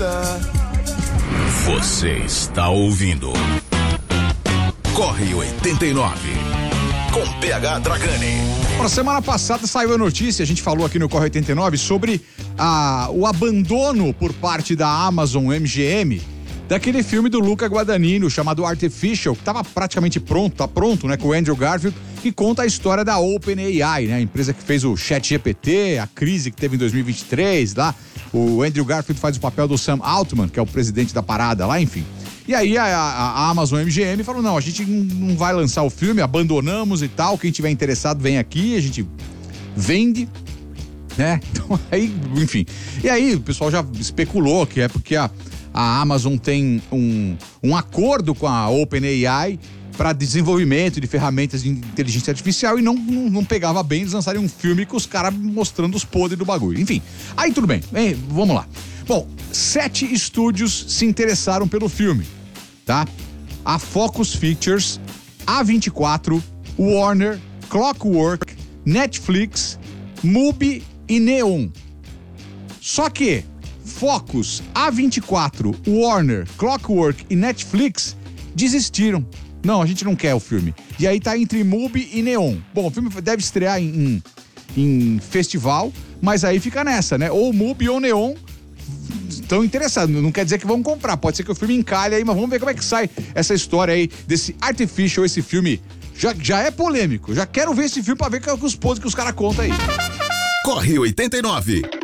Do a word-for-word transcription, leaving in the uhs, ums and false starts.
Você está ouvindo Corre oitenta e nove com P H Dragani. Na semana passada saiu a notícia, a gente falou aqui no Corre oitenta e nove sobre a, o abandono por parte da Amazon M G M daquele filme do Luca Guadagnino chamado Artificial, que estava praticamente pronto, tá pronto, né, com o Andrew Garfield, que conta a história da OpenAI, né, a empresa que fez o ChatGPT, a crise que teve em dois mil e vinte e três, lá, o Andrew Garfield faz o papel do Sam Altman, que é o presidente da parada lá, enfim. E aí a, a, a Amazon M G M falou, não, a gente não vai lançar o filme, abandonamos e tal, quem tiver interessado vem aqui, a gente vende, né, então aí, enfim. E aí o pessoal já especulou que é porque a A Amazon tem um, um acordo com a OpenAI para desenvolvimento de ferramentas de inteligência artificial e não, não, não pegava bem eles lançarem um filme com os caras mostrando os podres do bagulho. Enfim, aí tudo bem, hein, vamos lá. Bom, sete estúdios se interessaram pelo filme, tá? A Focus Features, A vinte e quatro, Warner, Clockwork, Netflix, Mubi e Neon. Só que Focus, A vinte e quatro, Warner, Clockwork e Netflix desistiram. Não, a gente não quer o filme. E aí tá entre Mubi e Neon. Bom, o filme deve estrear em, em, em festival, mas aí fica nessa, né? Ou Mubi ou Neon estão interessados. Não quer dizer que vão comprar. Pode ser que o filme encalhe aí, mas vamos ver como é que sai essa história aí desse Artificial, esse filme. Já, já é polêmico. Já quero ver esse filme pra ver que é os podres que os caras contam aí. Corre oitenta e nove.